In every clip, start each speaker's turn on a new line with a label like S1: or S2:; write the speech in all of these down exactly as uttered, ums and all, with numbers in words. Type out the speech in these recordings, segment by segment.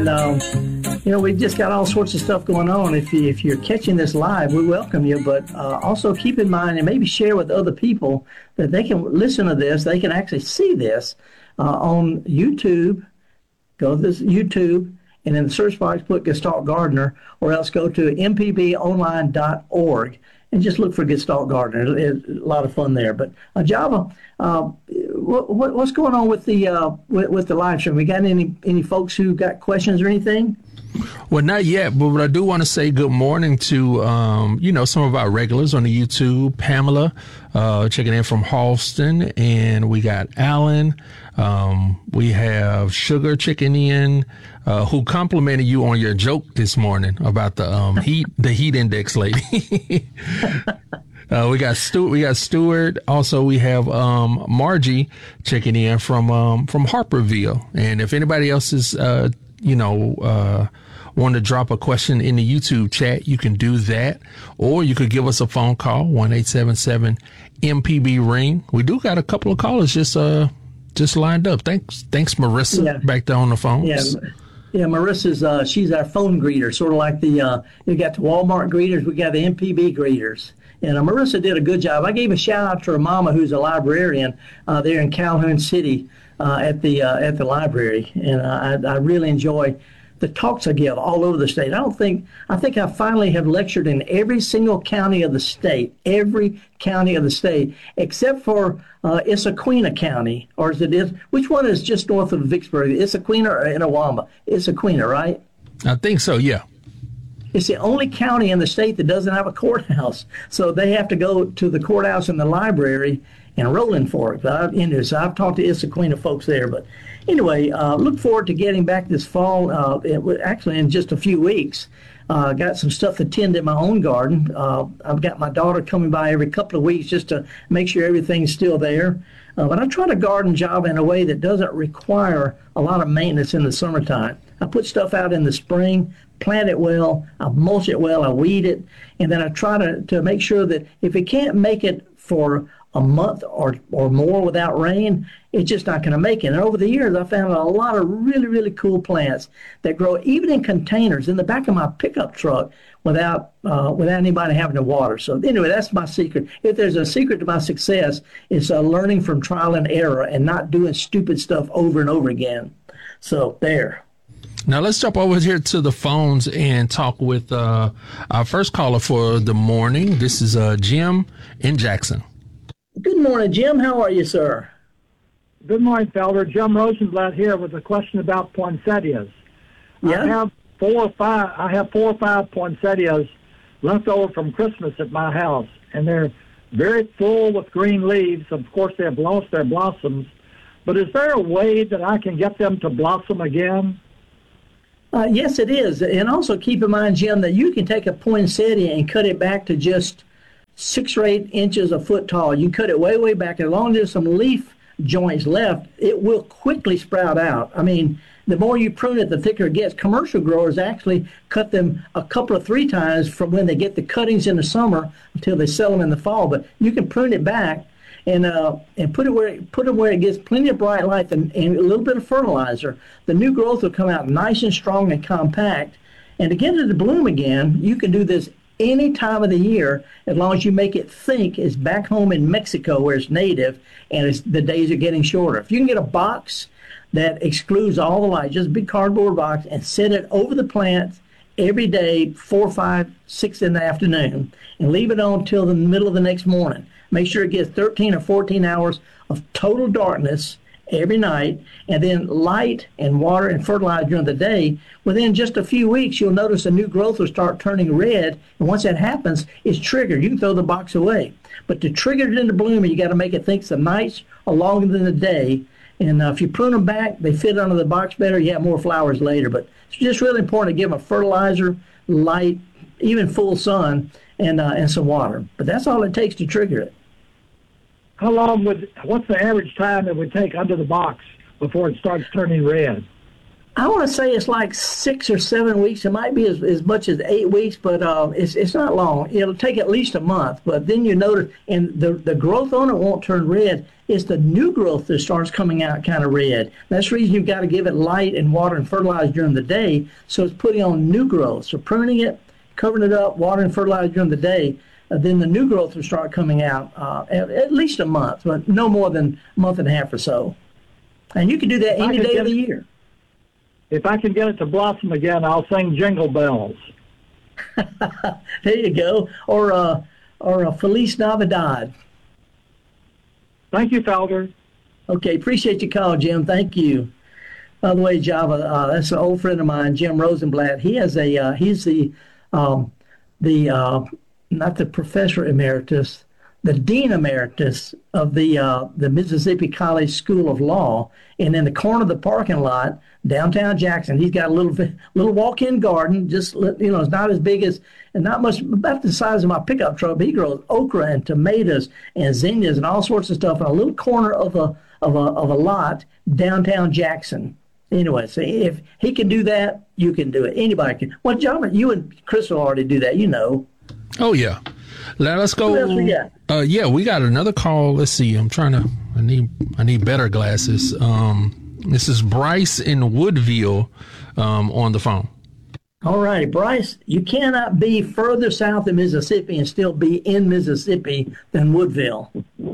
S1: And, um, you know, we've just got all sorts of stuff going on. If, you, if you're catching this live, we welcome you. But uh, also keep in mind and maybe share with other people that they can listen to this. They can actually see this uh, on YouTube. Go to this YouTube, and in the search box, put Gestalt Gardener, or else go to m p b online dot org and just look for Gestalt Gardener. It's a lot of fun there. But uh, Java, uh, what, what, what's going on with the uh, with, with the live stream? We got any any folks who got questions or anything?
S2: Well, not yet, but I do want to say good morning to, um, you know, some of our regulars on the YouTube. Pamela, uh, checking in from Halston, and we got Alan. Um, we have Sugar checking in, uh, who complimented you on your joke this morning about the um, heat, the heat index lady. Uh, we got Stuart. We got Stuart. Also, we have um, Margie checking in from um, from Harperville. And if anybody else is, uh, you know, uh, want to drop a question in the YouTube chat, you can do that, or you could give us a phone call one eight seven seven M P B ring. We do got a couple of callers just uh just lined up. Thanks, thanks, Marissa,
S1: yeah.
S2: back there on the phone.
S1: Yeah. Yeah, Marissa's, uh, she's our phone greeter, sort of like the, uh, we got the Walmart greeters, we got the M P B greeters. And uh, Marissa did a good job. I gave a shout out to her mama, who's a librarian uh, there in Calhoun City uh, at the uh, at the library. And uh, I, I really enjoy the talks I give all over the state. I don't think, I think I finally have lectured in every single county of the state, every county of the state, except for uh, Issaquena County, or is it, is, which one is just north of Vicksburg? Issaquena or Inawamba? Issaquena, right?
S2: I think so, yeah.
S1: It's the only county in the state that doesn't have a courthouse. So they have to go to the courthouse and the library in Rolling Fork. But I've, you know, so I've talked to Issaquena folks there. But anyway, uh, look forward to getting back this fall, uh, it, actually in just a few weeks. Uh, got some stuff to tend in my own garden. Uh, I've got my daughter coming by every couple of weeks just to make sure everything's still there. Uh, but I try to garden job in a way that doesn't require a lot of maintenance in the summertime. I put stuff out in the spring, plant it well, I mulch it well, I weed it, and then I try to, to make sure that if it can't make it for a month or, or more without rain, it's just not going to make it. And over the years, I found a lot of really, really cool plants that grow even in containers in the back of my pickup truck without uh, without anybody having to water. So anyway, that's my secret. If there's a secret to my success, it's uh, learning from trial and error and not doing stupid stuff over and over again. So there.
S2: Now let's jump over here to the phones and talk with uh, our first caller for the morning. This is uh, Jim in Jackson.
S1: Good morning, Jim. How are you, sir?
S3: Good morning, Felder. Jim Rosenblatt here with a question about poinsettias.
S1: Yeah.
S3: I have four or five. I have four or five poinsettias left over from Christmas at my house, and they're very full with green leaves. Of course, they have lost their blossoms. But is there a way that I can get them to blossom again?
S1: Uh, yes, it is. And also keep in mind, Jim, that you can take a poinsettia and cut it back to just six or eight inches a foot tall. You cut it way, way back. As long as there's some leaf joints left, it will quickly sprout out. I mean, the more you prune it, the thicker it gets. Commercial growers actually cut them a couple of three times from when they get the cuttings in the summer until they sell them in the fall. But you can prune it back and uh, and put it where it, put it where it gets plenty of bright light and, and a little bit of fertilizer. The new growth will come out nice and strong and compact. And to get it to bloom again, you can do this any time of the year, as long as you make it think it's back home in Mexico where it's native and it's, the days are getting shorter. If you can get a box that excludes all the light, just a big cardboard box, and set it over the plant every day, four, five, six in the afternoon, and leave it on till the middle of the next morning. Make sure it gets thirteen or fourteen hours of total darkness every night, and then light and water and fertilizer during the day. Within just a few weeks, you'll notice a new growth will start turning red, and once that happens, it's triggered. You can throw the box away. But to trigger it into blooming, you got to make it think the nights are longer than the day. And uh, if you prune them back, they fit under the box better, you have more flowers later. But it's just really important to give them fertilizer, light, even full sun, and uh, and some water. But that's all it takes to trigger it.
S3: How long would, what's the average time it would take under the box before it starts turning red?
S1: I want to say it's like six or seven weeks. It might be as, as much as eight weeks, but uh, it's it's not long. It'll take at least a month. But then you notice, and the the growth on it won't turn red. It's the new growth that starts coming out kind of red. That's the reason you've got to give it light and water and fertilize during the day. So it's putting on new growth. So pruning it, covering it up, water and fertilize during the day. Uh, then the new growth will start coming out uh, at, at least a month, but no more than a month and a half or so. And you can do that any day of the year.
S3: If I can get it to blossom again, I'll sing Jingle Bells.
S1: There you go. Or uh, or a Feliz Navidad.
S3: Thank you, Felder.
S1: Okay, appreciate your call, Jim. Thank you. By the way, Java, uh, that's an old friend of mine, Jim Rosenblatt. He has a uh, he's the um, the uh, not the professor emeritus, the dean emeritus of the uh, the Mississippi College School of Law. And in the corner of the parking lot, downtown Jackson, he's got a little little walk-in garden. Just you know, it's not as big as and not much, about the size of my pickup truck. But he grows okra and tomatoes and zinnias and all sorts of stuff in a little corner of a of a of a lot downtown Jackson. Anyway, so if he can do that, you can do it. Anybody can. Well, John, you and Chris will already do that. You know.
S2: Oh yeah. Let us go.
S1: What else we got?
S2: Uh, yeah, we got another call. Let's see. I'm trying to. I need. I need better glasses. Um, this is Bryce in Woodville, um, on the phone.
S1: All right, Bryce. You cannot be further south of Mississippi and still be in Mississippi than Woodville.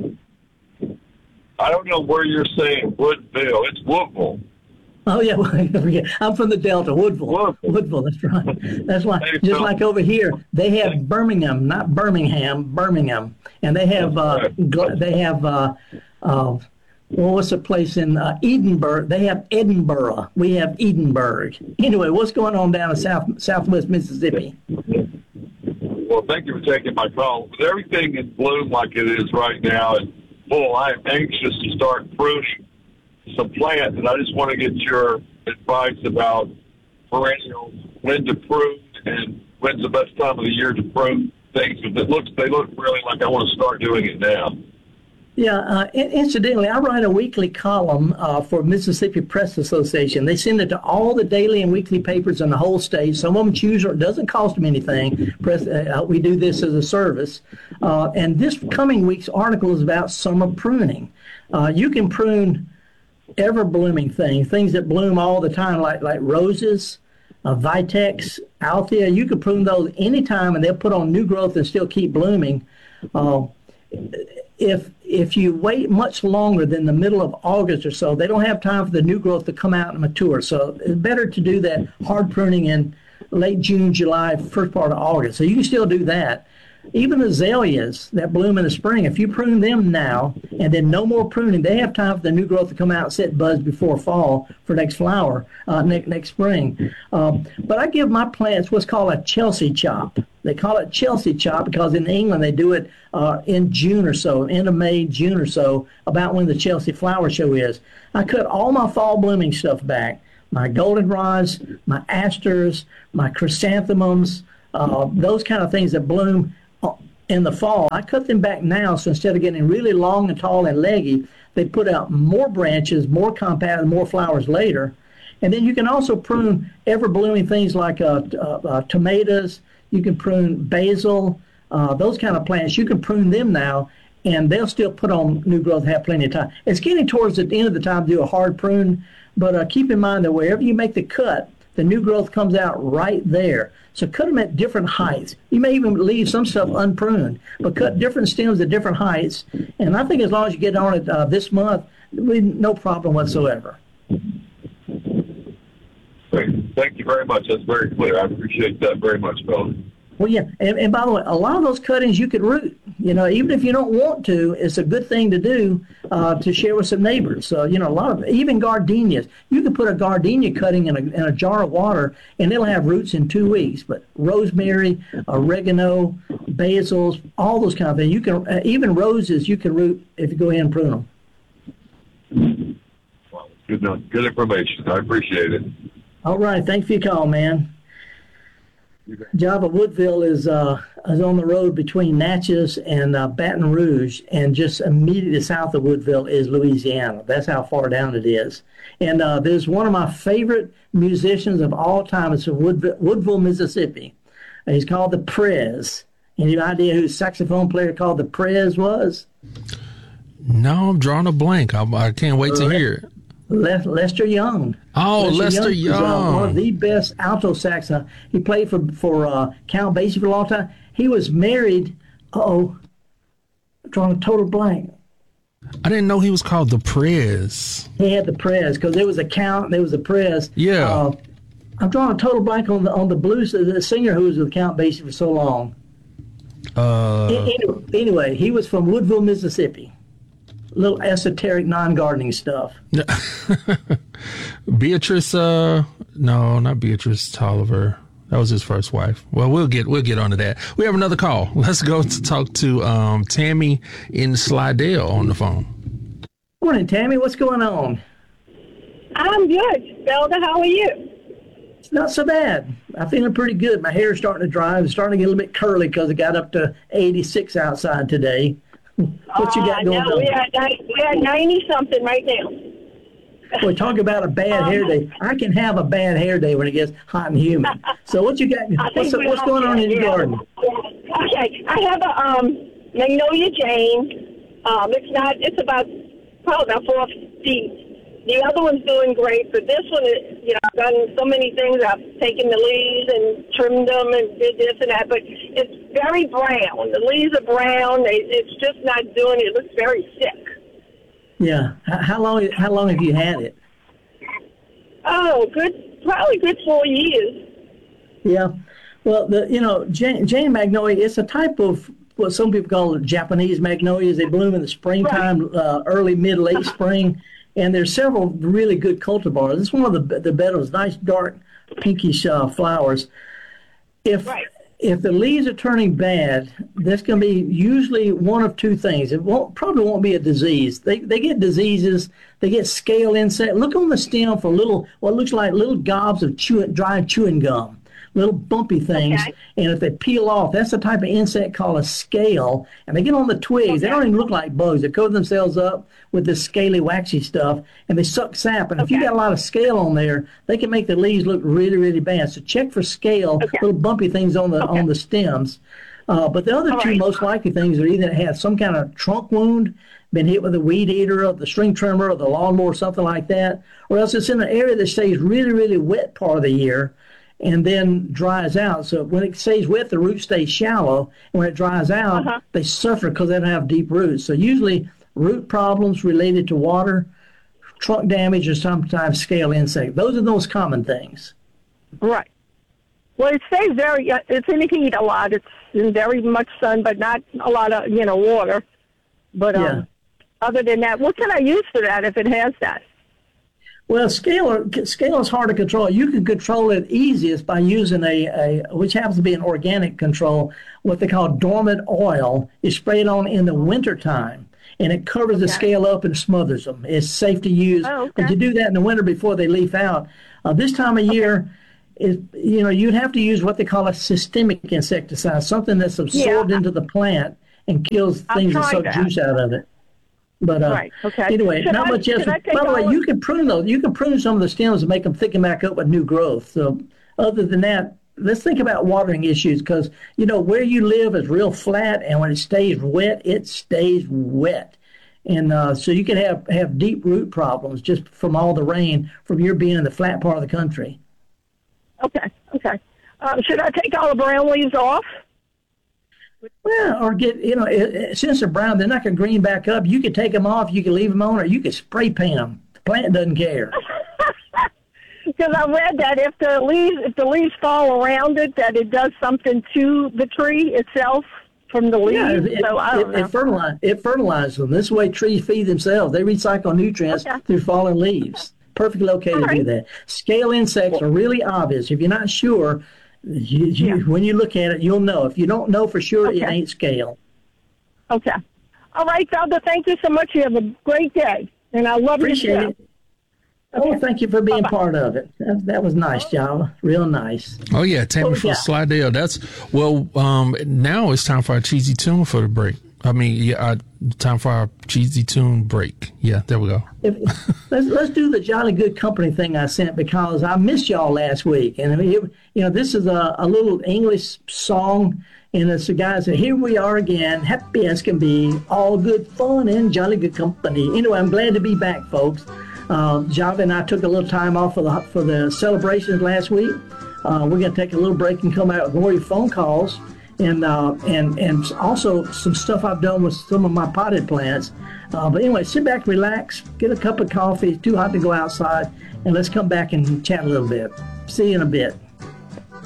S4: I don't know where you're saying Woodville. It's Woodville.
S1: Oh yeah, I'm from the Delta, Woodville.
S4: Woodville.
S1: Woodville, that's right. That's why.
S4: Hey,
S1: Just
S4: Phil.
S1: like over here, they have Birmingham, not Birmingham, Birmingham, and they have uh, gl- they have uh, uh, well, what's the place in uh, Edinburgh? They have Edinburgh. We have Edinburgh. Anyway, what's going on down in South Southwest Mississippi?
S4: Well, thank you for taking my call. With everything in bloom like it is right now, and full, I am anxious to start pruning some plants, and I just want to get your advice about perennials, when to prune, and when's the best time of the year to prune things. Because it looks, they look really like I want to start doing it now.
S1: Yeah, uh, incidentally, I write a weekly column uh, for Mississippi Press Association. They send it to all the daily and weekly papers in the whole state. Some of them choose, or it doesn't cost them anything. Press, uh, we do this as a service. Uh, and this coming week's article is about summer pruning. Uh, you can prune ever-blooming things, things that bloom all the time, like like roses, uh, vitex, althea. You can prune those anytime, and they'll put on new growth and still keep blooming. Uh, if if you wait much longer than the middle of August or so, they don't have time for the new growth to come out and mature. So it's better to do that hard pruning in late June, July, first part of August. So you can still do that. Even azaleas that bloom in the spring, if you prune them now and then no more pruning, they have time for the new growth to come out and set buds before fall for next flower, uh, next, next spring. Um, but I give my plants what's called a Chelsea chop. They call it Chelsea chop because in England they do it uh, in June or so, end of May, June or so, about when the Chelsea flower show is. I cut all my fall blooming stuff back, my goldenrods, my asters, my chrysanthemums, uh, those kind of things that bloom in the fall. I cut them back now, so instead of getting really long and tall and leggy, they put out more branches, more compact, and more flowers later. And then you can also prune ever-blooming things like uh, uh, uh, tomatoes. You can prune basil, uh, those kind of plants. You can prune them now, and they'll still put on new growth, have plenty of time. It's getting towards the end of the time to do a hard prune, but uh, keep in mind that wherever you make the cut, the new growth comes out right there. So cut them at different heights. You may even leave some stuff unpruned, but cut different stems at different heights. And I think as long as you get on it uh, this month, we, no problem whatsoever.
S4: Great. Thank you very much. That's very clear. I appreciate that very much, fellas.
S1: Well, yeah, and, and by the way, a lot of those cuttings you could root. You know, even if you don't want to, it's a good thing to do uh, to share with some neighbors. So, you know, a lot of, even gardenias, you can put a gardenia cutting in a, in a jar of water, and it'll have roots in two weeks. But rosemary, oregano, basils, all those kind of things. You can, uh, even roses, you can root if you go ahead and prune them.
S4: Well, good, good information. I appreciate it.
S1: All right, thanks for your call, man. Java Woodville is uh, is on the road between Natchez and uh, Baton Rouge, and just immediately south of Woodville is Louisiana. That's how far down it is. And uh, there's one of my favorite musicians of all time. It's from Woodville, Woodville, Mississippi. And he's called the Prez. Any idea who the saxophone player called the Prez was?
S2: No, I'm drawing a blank. I, I can't wait to hear it.
S1: Le- Lester Young.
S2: Oh, Lester, Lester Young.
S1: Was, uh, one of the best alto sax. Uh, he played for for uh, Count Basie for a long time. He was married. Uh-oh. I'm drawing a total blank.
S2: I didn't know he was called the Prez.
S1: He had the Prez because there was a Count, there was a Prez.
S2: Yeah.
S1: Uh, I'm drawing a total blank on the on the blues. The singer who was with Count Basie for so long.
S2: Uh.
S1: Anyway, anyway, he was from Woodville, Mississippi. Little esoteric, non-gardening stuff.
S2: Beatrice, uh, no, not Beatrice Tolliver. That was his first wife. Well, we'll get we'll get onto that. We have another call. Let's go to talk to um, Tammy in Slidell on the phone.
S1: Morning, Tammy. What's going on?
S5: I'm good. Zelda, how are you?
S1: It's not so bad. I'm feeling pretty good. My hair's starting to dry. It's starting to get a little bit curly because it got up to eighty-six outside today. What you got going
S5: uh, no,
S1: on?
S5: We are, we are ninety-something right now.
S1: Boy, talk about a bad hair day. I can have a bad hair day when it gets hot and humid. So what you got? What's, what's going on in your garden?
S5: Okay, I have a um, Magnolia Jane. Um, it's not. It's about probably about four feet. The other one's doing great, but this one, is, you know, I've done so many things. I've taken the leaves and trimmed them and did this and that, but it's very brown. The leaves are brown. They, it's just not doing it. It looks very sick.
S1: Yeah. How long? How long have you had it?
S5: Oh, good. Probably good four years.
S1: Yeah. Well, the you know, Jane, Jane Magnolia, it's a type of what some people call Japanese magnolias. They bloom in the springtime, right. uh, early, mid, late spring. And there's several really good cultivars. This is one of the the better ones, nice dark pinkish uh, flowers. If
S5: right.
S1: if the leaves are turning bad, that's going to be usually one of two things. It won't probably won't be a disease. They they get diseases. They get scale insect. Look on the stem for little what looks like little gobs of chewing, dry chewing gum. Little bumpy things,
S5: okay.
S1: And if they peel off, that's the type of insect called a scale, and they get on the twigs. Okay. They don't even look like bugs. They cover themselves up with this scaly, waxy stuff, and they suck sap. And okay. if you got a lot of scale on there, they can make the leaves look really, really bad. So check for scale, okay. little bumpy things on the okay. on the stems. Uh, but the other All two right. most likely things are either have some kind of trunk wound, been hit with a weed eater or the string trimmer or the lawnmower, something like that, or else it's in an area that stays really, really wet part of the year and then dries out. So when it stays wet, the roots stay shallow, and when it dries out, uh-huh. they suffer because they don't have deep roots. So usually root problems related to water, trunk damage, or sometimes scale insect. Those are the most common things.
S5: Right. Well, it stays very, uh, it's in the heat a lot. It's in very much sun, but not a lot of, you know, water. But um, yeah. other than that, what can I use for that if it has that?
S1: Well, scale scale is hard to control. You can control it easiest by using a, a which happens to be an organic control, what they call dormant oil. Is sprayed on in the wintertime, and it covers okay. the scale up and smothers them. It's safe to use.
S5: Oh, okay.
S1: But you do that in the winter before they leaf out. Uh, this time of year, okay. is you know you'd have to use what they call a systemic insecticide, something that's absorbed
S5: yeah.
S1: into the plant and kills things that suck juice out of it. But uh,
S5: right. okay.
S1: anyway,
S5: should
S1: not
S5: I,
S1: much else. By the way, you can prune those. You can prune some of the stems and make them thicken back up with new growth. So other than that, let's think about watering issues because, you know, where you live is real flat, and when it stays wet, it stays wet. And uh, so you can have, have deep root problems just from all the rain from your being in the flat part of the country.
S5: Okay, okay. Um, should I take all the brown leaves off?
S1: Well, or get, you know, it, it, since they're brown, they're not going to green back up. You can take them off, you can leave them on, or you can spray paint them. The plant doesn't care.
S5: Because I read that if the leaves if the leaves fall around it, that it does something to the tree itself from the leaves.
S1: Yeah, it,
S5: so I don't
S1: it,
S5: know.
S1: It, fertilize, it fertilizes them. This is the way trees feed themselves. They recycle nutrients okay. through fallen leaves. Perfectly okay All to right. do that. Scale insects are really obvious. If you're not sure, You, you, yeah. when you look at it, you'll know. If you don't know for sure, okay. it ain't scale.
S5: Okay. All right, Zelda, thank you so much. You have a great day, and I love
S1: Appreciate
S5: your show.
S1: it. Oh, thank you for being part of it. That, that was nice, Java. Real nice.
S2: Oh yeah, Tammy
S1: Oh,
S2: from
S1: yeah.
S2: Slidell. That's well. Um, now it's time for our cheesy tune for the break. I mean, yeah, uh, time for our cheesy tune break. Yeah, there we go.
S1: If, let's let's do the Jolly Good Company thing I sent because I missed y'all last week, and I mean, it, you know, this is a, a little English song, and it's the guy said, "Here we are again, happy as can be, all good fun and jolly good company." Anyway, I'm glad to be back, folks. Uh, Java and I took a little time off for the for the celebrations last week. Uh, we're going to take a little break and come out with more of your phone calls. And uh, and and also some stuff I've done with some of my potted plants. Uh, but anyway, sit back, relax, get a cup of coffee. It's too hot to go outside, and let's come back and chat a little bit. See you in a bit.